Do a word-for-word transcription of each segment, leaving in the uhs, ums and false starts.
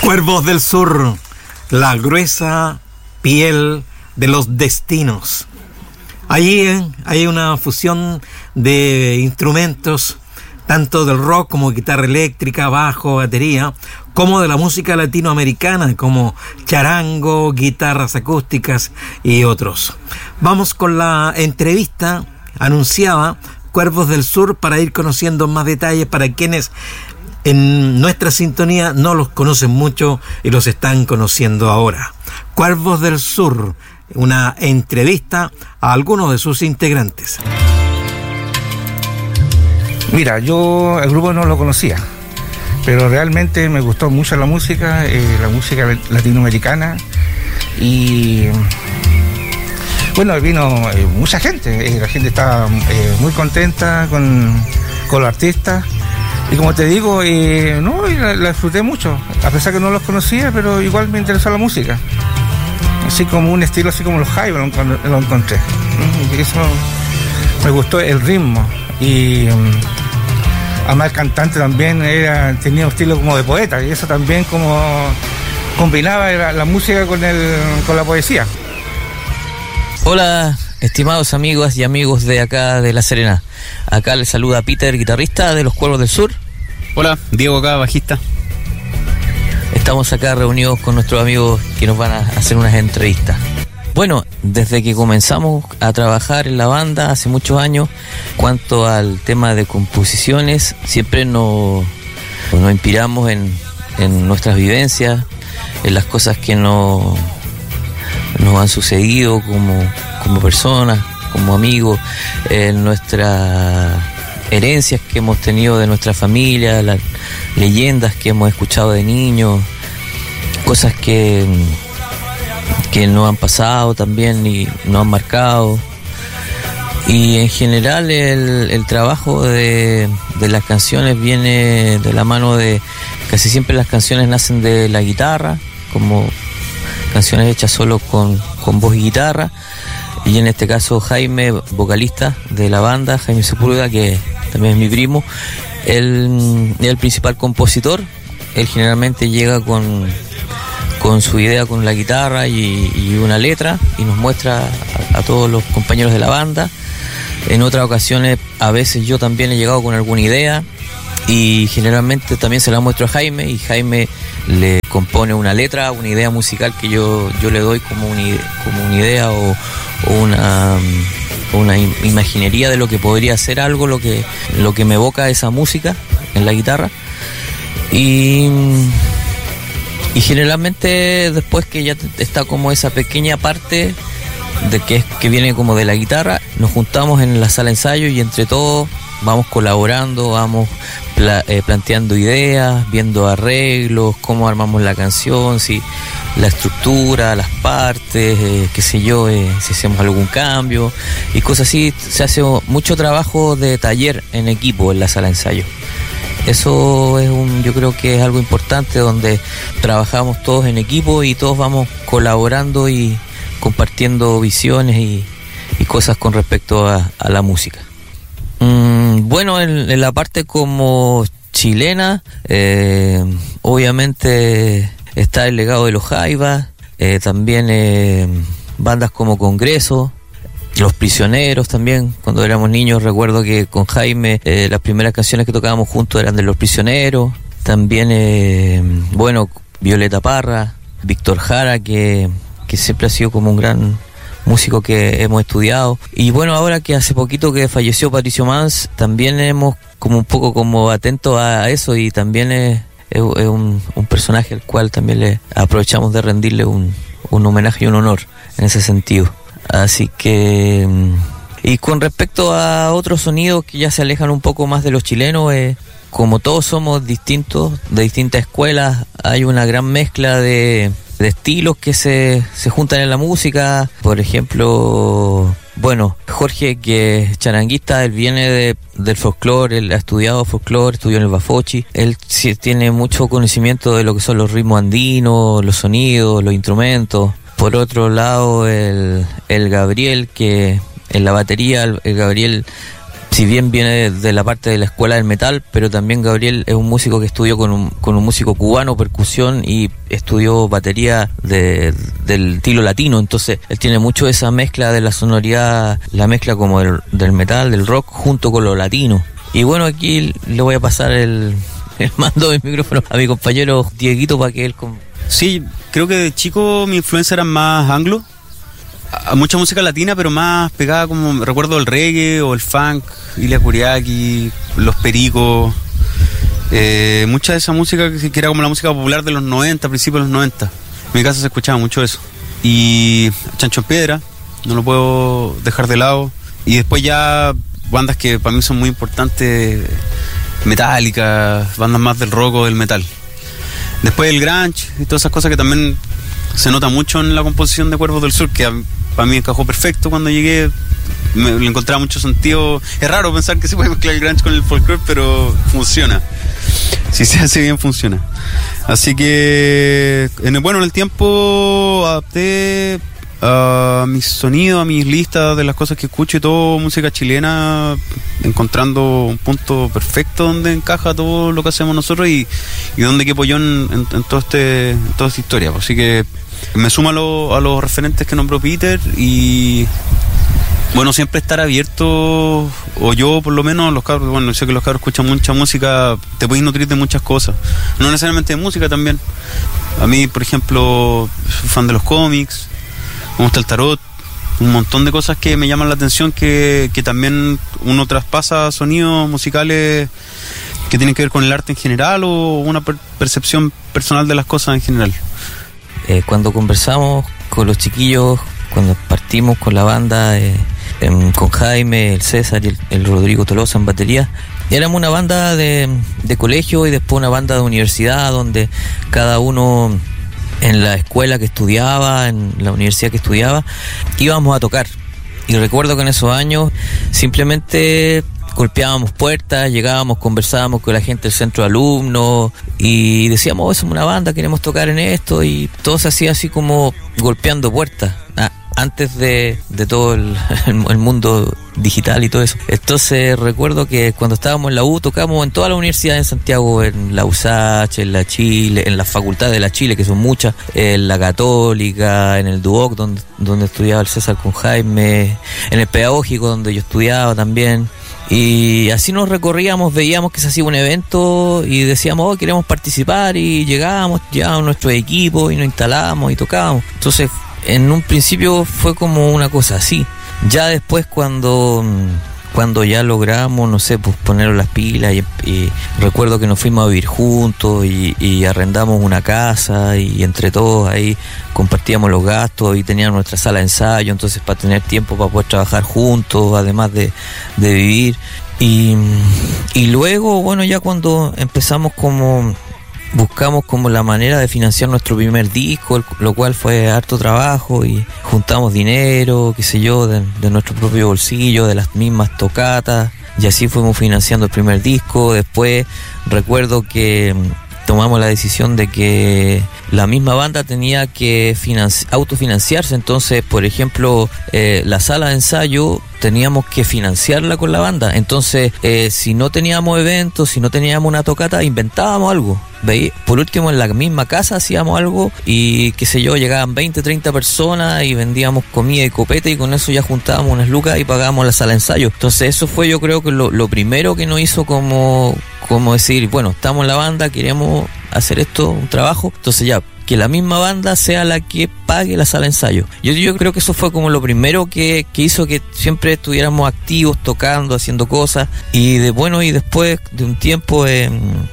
Cuervos del Sur, la gruesa piel de los destinos. Allí eh, hay una fusión de instrumentos, tanto del rock como guitarra eléctrica, bajo, batería, como de la música latinoamericana, como charango, guitarras acústicas y otros. Vamos con la entrevista anunciada, Cuervos del Sur, para ir conociendo más detalles para quienes en nuestra sintonía no los conocen mucho y los están conociendo ahora. Cuervos del Sur, una entrevista a algunos de sus integrantes. Mira, yo el grupo no lo conocía, pero realmente me gustó mucho la música, eh, la música latinoamericana, y bueno, vino eh, mucha gente, eh, la gente estaba eh, muy contenta con, con los artistas, y como te digo, eh, no, la, la disfruté mucho, a pesar que no los conocía, pero igual me interesó la música, así como un estilo así como los Jaivas lo, lo encontré, y eso me gustó el ritmo, y además el cantante también era, tenía un estilo como de poeta, y eso también como combinaba la, la música con, el, con la poesía. Hola, estimados amigos y amigos de acá de La Serena. Acá les saluda Peter, guitarrista de los Cuervos del Sur. Hola, Diego acá, bajista. Estamos acá reunidos con nuestros amigos que nos van a hacer unas entrevistas. Bueno, desde que comenzamos a trabajar en la banda hace muchos años, cuanto al tema de composiciones, siempre nos, nos inspiramos en, en nuestras vivencias, en las cosas que nos, nos han sucedido como, como personas, como amigos, en nuestras herencias que hemos tenido de nuestra familia, las leyendas que hemos escuchado de niños, cosas que... que nos han pasado también y nos han marcado, y en general el, el trabajo de, de las canciones viene de la mano de, casi siempre las canciones nacen de la guitarra, como canciones hechas solo con, con voz y guitarra, y en este caso Jaime, vocalista de la banda, Jaime Sepúlveda, que también es mi primo, él es el principal compositor. Él generalmente llega con con su idea, con la guitarra y, y una letra, y nos muestra a, a todos los compañeros de la banda. En otras ocasiones, a veces yo también he llegado con alguna idea, y generalmente también se la muestro a Jaime, y Jaime le compone una letra, una idea musical que yo, yo le doy como una, como una idea o, o una, una imaginería de lo que podría ser algo, lo que, lo que me evoca esa música en la guitarra. Y... Y generalmente después que ya está como esa pequeña parte de que es que viene como de la guitarra, nos juntamos en la sala de ensayo y entre todos vamos colaborando, vamos pla- eh, planteando ideas, viendo arreglos, cómo armamos la canción, si la estructura, las partes, eh, qué sé yo, eh, si hacemos algún cambio y cosas así. Se hace mucho trabajo de taller en equipo en la sala de ensayo. Eso es un, yo creo que es algo importante, donde trabajamos todos en equipo y todos vamos colaborando y compartiendo visiones y, y cosas con respecto a, a la música. Mm, bueno, en, en la parte como chilena, eh, obviamente está el legado de los Jaivas, eh, también eh, bandas como Congreso, Los Prisioneros también. Cuando éramos niños recuerdo que con Jaime eh, las primeras canciones que tocábamos juntos eran de Los Prisioneros. También, eh, bueno, Violeta Parra, Víctor Jara, que, que siempre ha sido como un gran músico que hemos estudiado. Y bueno, ahora que hace poquito que falleció Patricio Mans, también hemos como un poco como atentos a eso, y también es, es, es un, un personaje al cual también le aprovechamos de rendirle un, un homenaje y un honor en ese sentido. Así que, y con respecto a otros sonidos que ya se alejan un poco más de los chilenos, eh, como todos somos distintos, de distintas escuelas, hay una gran mezcla de, de estilos que se, se juntan en la música. Por ejemplo, bueno, Jorge, que es charanguista, él viene de, del folclore, él ha estudiado folclore, estudió en el Bafochi, él sí tiene mucho conocimiento de lo que son los ritmos andinos, los sonidos, los instrumentos. Por otro lado, el, el Gabriel, que en la batería, el, el Gabriel si bien viene de la parte de la escuela del metal, pero también Gabriel es un músico que estudió con un, con un músico cubano, percusión, y estudió batería de, del estilo latino. Entonces él tiene mucho esa mezcla de la sonoridad, la mezcla como del, del metal, del rock, junto con lo latino. Y bueno, aquí le voy a pasar el, el mando del micrófono a mi compañero Dieguito para que él... Con... Sí, creo que de chico mi influencia era más anglo, a mucha música latina, pero más pegada, como recuerdo, el reggae o el funk, Ilia Kuriaki, Los Pericos, eh, mucha de esa música que era como la música popular de los noventa, principios de los noventa. En mi casa se escuchaba mucho eso. Y Chancho en Piedra, no lo puedo dejar de lado. Y después ya bandas que para mí son muy importantes, Metallica, bandas más del rock o del metal. Después el grunge y todas esas cosas que también se nota mucho en la composición de Cuervos del Sur, que a, para mí encajó perfecto cuando llegué. Me, le encontraba mucho sentido. Es raro pensar que se puede mezclar el grunge con el folklore, pero funciona. Si se hace bien, funciona. Así que, en el, bueno, en el tiempo adapté a mis sonidos, a mis listas de las cosas que escucho y todo, música chilena, encontrando un punto perfecto donde encaja todo lo que hacemos nosotros y, y donde quepo yo en, en, en, todo este, en toda esta historia. Así que me sumo a, lo, a los referentes que nombró Peter y bueno, siempre estar abierto, o yo por lo menos, los cabros, bueno, sé que los cabros escuchan mucha música, te puedes nutrir de muchas cosas, no necesariamente de música también. A mí, por ejemplo, soy fan de los cómics, me gusta el tarot, un montón de cosas que me llaman la atención, que, que también uno traspasa sonidos musicales que tienen que ver con el arte en general o una per- percepción personal de las cosas en general. Eh, cuando conversamos con los chiquillos, cuando partimos con la banda, eh, en, con Jaime, el César y el, el Rodrigo Tolosa en batería, éramos una banda de, de colegio y después una banda de universidad, donde cada uno en la escuela que estudiaba, en la universidad que estudiaba, íbamos a tocar. Y recuerdo que en esos años simplemente golpeábamos puertas, llegábamos, conversábamos con la gente del centro de alumnos y decíamos, oh, somos una banda, queremos tocar en esto, y todo se hacía así como golpeando puertas. Ah, antes de, de todo el, el mundo digital y todo eso. Entonces recuerdo que cuando estábamos en la U tocamos en toda la universidad en Santiago, en la U S A H, en la Chile, en las facultades de la Chile, que son muchas, en la Católica, en el Duoc, donde, donde estudiaba el César con Jaime, en el Pedagógico, donde yo estudiaba también. Y así nos recorríamos, veíamos que se hacía un evento y decíamos, oh, queremos participar, y llegábamos, llevábamos nuestro equipo y nos instalábamos y tocábamos. Entonces, en un principio fue como una cosa así. Ya después cuando, cuando ya logramos, no sé, pues poner las pilas, y, y recuerdo que nos fuimos a vivir juntos y, y arrendamos una casa y entre todos ahí compartíamos los gastos y teníamos nuestra sala de ensayo, entonces para tener tiempo para poder trabajar juntos, además de, de vivir. Y, y luego, bueno, ya cuando empezamos como... buscamos como la manera de financiar nuestro primer disco, lo cual fue harto trabajo, y juntamos dinero, qué sé yo, de, de nuestro propio bolsillo, de las mismas tocatas, y así fuimos financiando el primer disco. Después recuerdo que tomamos la decisión de que la misma banda tenía que financi- autofinanciarse, entonces, por ejemplo, eh, la sala de ensayo teníamos que financiarla con la banda. Entonces, eh, si no teníamos eventos, si no teníamos una tocata, inventábamos algo. ¿Veis? Por último, en la misma casa hacíamos algo y, qué sé yo, llegaban veinte, treinta personas y vendíamos comida y copete, y con eso ya juntábamos unas lucas y pagábamos la sala de ensayo. Entonces, eso fue, yo creo que lo, lo primero que nos hizo como, como decir, bueno, estamos en la banda, queremos hacer esto, un trabajo, entonces ya, que la misma banda sea la que pague la sala de ensayo. Yo, yo creo que eso fue como lo primero que, que hizo que siempre estuviéramos activos, tocando, haciendo cosas. Y de bueno, y después de un tiempo eh,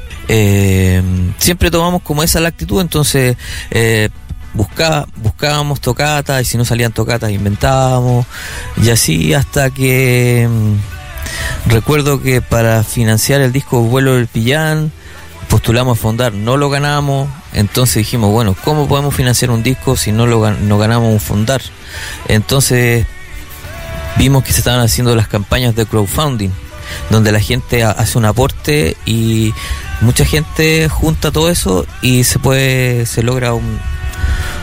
eh, siempre tomamos como esa la actitud, entonces eh, buscaba, buscábamos tocatas, y si no salían tocatas inventábamos, y así hasta que mm, recuerdo que para financiar el disco Vuelo del Pillán postulamos a Fondar, no lo ganamos. Entonces dijimos, bueno, ¿cómo podemos financiar un disco si no lo no ganamos un Fondar? Entonces vimos que se estaban haciendo las campañas de crowdfunding, donde la gente hace un aporte y mucha gente junta todo eso y se puede se logra un,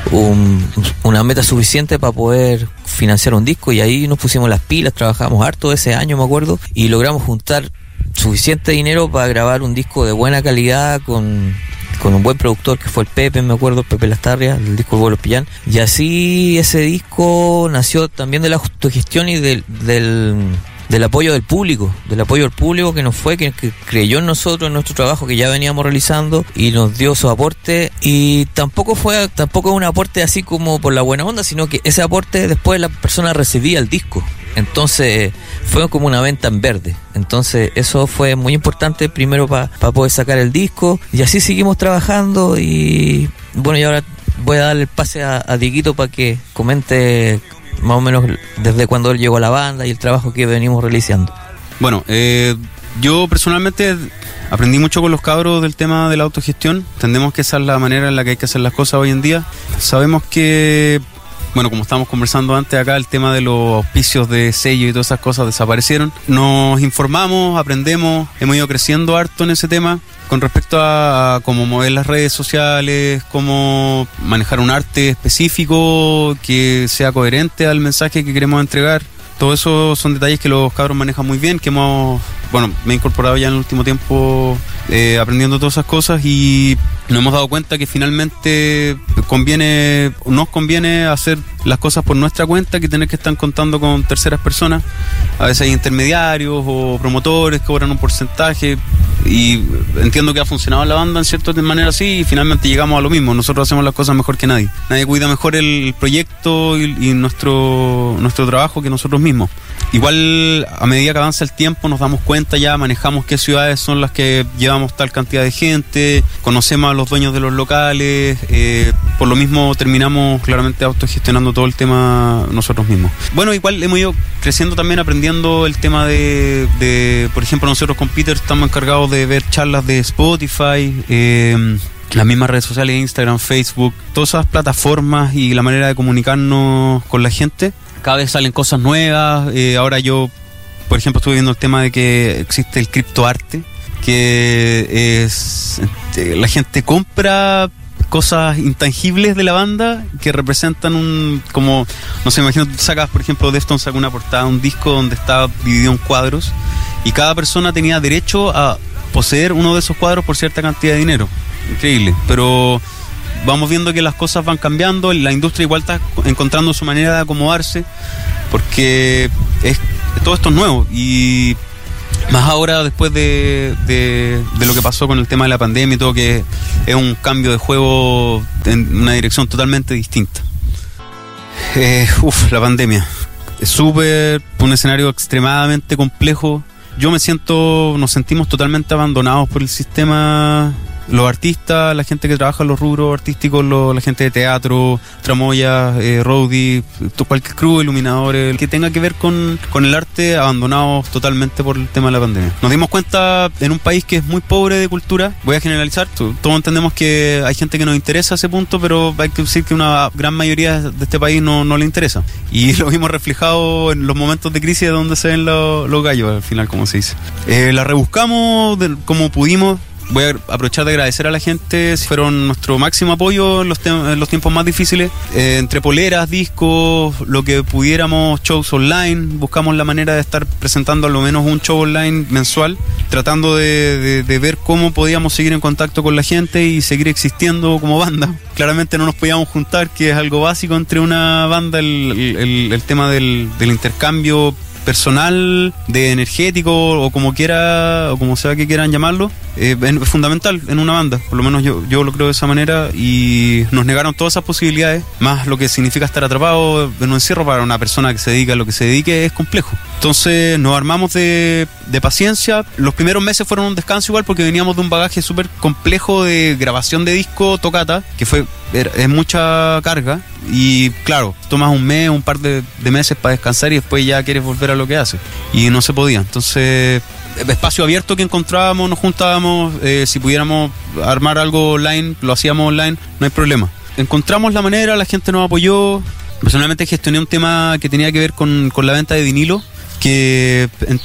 un, una meta suficiente para poder financiar un disco, y ahí nos pusimos las pilas, trabajamos harto ese año, me acuerdo, y logramos juntar suficiente dinero para grabar un disco de buena calidad con, con un buen productor que fue el Pepe, me acuerdo, el Pepe Lastarria, el disco El Vuelo Pillán, y así ese disco nació también de la autogestión y del, del del apoyo del público, del apoyo del público que nos fue, que, que creyó en nosotros, en nuestro trabajo que ya veníamos realizando, y nos dio su aporte. Y tampoco fue, tampoco un aporte así como por la buena onda, sino que ese aporte después la persona recibía el disco. Entonces fue como una venta en verde. Entonces eso fue muy importante primero para pa poder sacar el disco, y así seguimos trabajando. Y bueno, y ahora voy a darle el pase a, a Dieguito para que comente más o menos desde cuando él llegó a la banda y el trabajo que venimos realizando. Bueno, eh, yo personalmente aprendí mucho con los cabros del tema de la autogestión. Entendemos que esa es la manera en la que hay que hacer las cosas hoy en día. Sabemos que, bueno, como estábamos conversando antes acá, el tema de los auspicios de sello y todas esas cosas desaparecieron. Nos informamos, aprendemos, hemos ido creciendo harto en ese tema con respecto a cómo mover las redes sociales, cómo manejar un arte específico que sea coherente al mensaje que queremos entregar. Todo eso son detalles que los cabros manejan muy bien, que hemos, bueno, me he incorporado ya en el último tiempo eh, aprendiendo todas esas cosas, y nos hemos dado cuenta que finalmente conviene, nos conviene hacer las cosas por nuestra cuenta que tener que estar contando con terceras personas. A veces hay intermediarios o promotores que cobran un porcentaje, y entiendo que ha funcionado en la banda en cierta manera así, y finalmente llegamos a lo mismo. Nosotros hacemos las cosas mejor que nadie. Nadie cuida mejor el proyecto y, y nuestro, nuestro trabajo que nosotros mismos. Igual, a medida que avanza el tiempo, nos damos cuenta, ya manejamos qué ciudades son las que llevamos tal cantidad de gente, conocemos a los dueños de los locales, eh, por lo mismo terminamos claramente autogestionando todo el tema nosotros mismos. Bueno, igual hemos ido creciendo también, aprendiendo el tema de, de por ejemplo, nosotros con Peter estamos encargados de ver charlas de Spotify, eh, las mismas redes sociales, Instagram, Facebook, todas esas plataformas y la manera de comunicarnos con la gente. Cada vez salen cosas nuevas. Eh, ahora yo, por ejemplo, estuve viendo el tema de que existe el criptoarte, que es la gente compra cosas intangibles de la banda que representan un, como, no sé, imagino, sacas, por ejemplo, Deftones sacó una portada, un disco donde estaba dividido en cuadros, y cada persona tenía derecho a poseer uno de esos cuadros por cierta cantidad de dinero. Increíble, pero vamos viendo que las cosas van cambiando, la industria igual está encontrando su manera de acomodarse, porque es, todo esto es nuevo, y más ahora después de, de, de lo que pasó con el tema de la pandemia y todo, que es un cambio de juego en una dirección totalmente distinta. Eh, uf, la pandemia es súper, un escenario extremadamente complejo. Yo me siento, nos sentimos totalmente abandonados por el sistema. Los artistas, la gente que trabaja en los rubros artísticos, lo, la gente de teatro, tramoyas, eh, roadie, cualquier crew, iluminadores, que tenga que ver con, con el arte, abandonados totalmente por el tema de la pandemia. Nos dimos cuenta en un país que es muy pobre de cultura, voy a generalizar, todos entendemos que hay gente que nos interesa a ese punto, pero hay que decir que una gran mayoría de este país no, no le interesa. Y lo vimos reflejado en los momentos de crisis de donde se ven los, los gallos, al final, como se dice. Eh, la rebuscamos de, como pudimos. Voy a aprovechar de agradecer a la gente, fueron nuestro máximo apoyo en los, en los tiempos más difíciles, eh, entre poleras, discos, lo que pudiéramos, shows online. Buscamos la manera de estar presentando al lo menos un show online mensual, tratando de, de, de ver cómo podíamos seguir en contacto con la gente y seguir existiendo como banda. Claramente no nos podíamos juntar, que es algo básico entre una banda, el, el, el tema del, del intercambio personal, de energético, o como quiera, o como sea que quieran llamarlo, eh, es fundamental en una banda, por lo menos yo, yo lo creo de esa manera, y nos negaron todas esas posibilidades, más lo que significa estar atrapado en un encierro para una persona que se dedica a lo que se dedique, es complejo. Entonces nos armamos de, de paciencia. Los primeros meses fueron un descanso igual, porque veníamos de un bagaje súper complejo de grabación de disco, tocata, que fue es mucha carga, y claro, tomas un mes, un par de, de meses para descansar y después ya quieres volver a lo que haces, y no se podía. Entonces, espacio abierto que encontrábamos, nos juntábamos, eh, si pudiéramos armar algo online, lo hacíamos online, no hay problema. Encontramos la manera, la gente nos apoyó. Personalmente gestioné un tema que tenía que ver con, con la venta de vinilo, que en,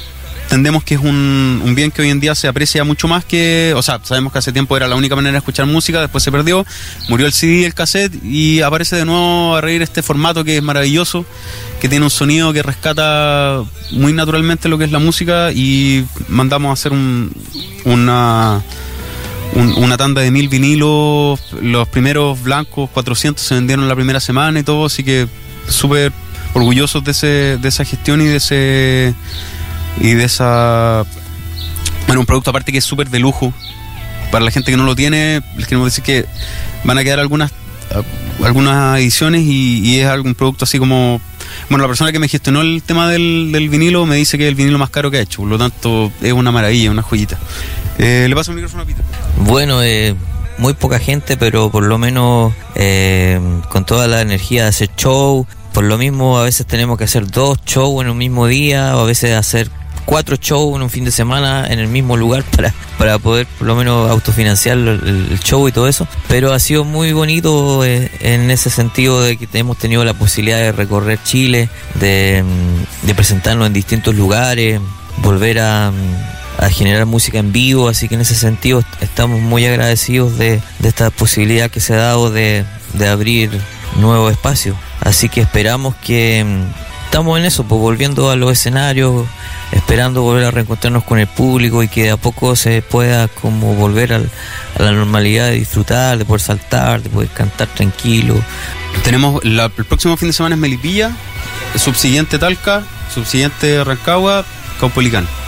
entendemos que es un, un bien que hoy en día se aprecia mucho más que, o sea, sabemos que hace tiempo era la única manera de escuchar música, después se perdió, murió el C D, el cassette, y aparece de nuevo a reír este formato que es maravilloso, que tiene un sonido que rescata muy naturalmente lo que es la música, y mandamos a hacer un, una... Un, una tanda de mil vinilos, los primeros blancos, cuatrocientos se vendieron la primera semana y todo, así que súper orgullosos de ese, de esa gestión y de ese y de esa bueno, un producto aparte que es súper de lujo. Para la gente que no lo tiene, les queremos decir que van a quedar algunas algunas ediciones y, y es algún producto así como, bueno, la persona que me gestionó el tema del, del vinilo me dice que es el vinilo más caro que ha hecho, por lo tanto es una maravilla, una joyita. Eh, le paso el micrófono a Pito. Bueno, eh, muy poca gente, pero por lo menos eh, con toda la energía de hacer show. Por lo mismo a veces tenemos que hacer dos shows en un mismo día, o a veces hacer cuatro shows en un fin de semana en el mismo lugar para, para poder por lo menos autofinanciar el, el show y todo eso. Pero ha sido muy bonito eh, en ese sentido de que hemos tenido la posibilidad de recorrer Chile, de, de presentarnos en distintos lugares, volver a... a generar música en vivo, así que en ese sentido estamos muy agradecidos de, de esta posibilidad que se ha dado de, de abrir nuevos espacios, así que esperamos que estamos en eso, pues volviendo a los escenarios, esperando volver a reencontrarnos con el público y que de a poco se pueda como volver al, a la normalidad de disfrutar, de poder saltar, de poder cantar tranquilo. Tenemos la, el próximo fin de semana es Melipilla, el subsiguiente Talca, subsiguiente Rancagua, Caupolicán.